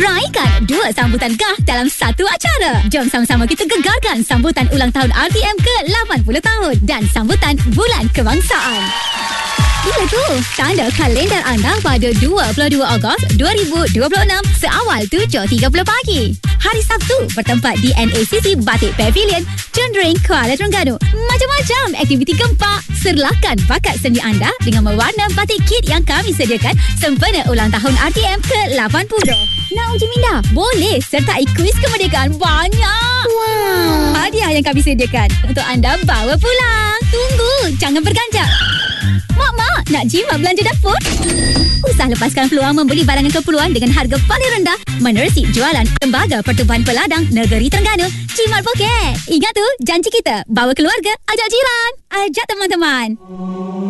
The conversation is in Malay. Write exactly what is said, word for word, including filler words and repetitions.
Raikan dua sambutan gah dalam satu acara. Jom sama-sama kita gegarkan sambutan ulang tahun R T M ke lapan puluh tahun dan sambutan Bulan Kebangsaan. Bila tu, tanda kalendar anda pada dua puluh dua Ogos dua ribu dua puluh enam seawal tujuh tiga puluh pagi. Hari Sabtu bertempat di N A C C Batik Pavilion, Cundring, Kuala Terengganu. Macam-macam aktiviti gempak. Serlakan bakat seni anda dengan mewarna batik kit yang kami sediakan sempena ulang tahun R T M ke lapan puluh. Nak uji minda? Boleh sertai kuis kemerdekaan banyak. Wow. Hadiah yang kami sediakan untuk anda bawa pulang. Tunggu, jangan berganjak. Mak-mak, nak jimat belanja dapur? Usah lepaskan peluang membeli barangan keperluan dengan harga paling rendah menerusi jualan Lembaga Pertubuhan Peladang Negeri Terengganu. Jimat Poket. Ingat tu, janji kita. Bawa keluarga, ajak jiran, ajak teman-teman.